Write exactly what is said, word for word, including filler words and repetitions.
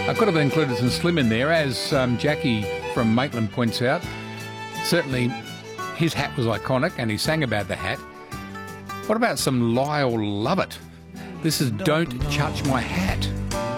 I could have included some Slim in there, as um, Jackie from Maitland points out. Certainly, his hat was iconic, and he sang about the hat. What about some Lyle Lovett? This is Don't Touch My Hat.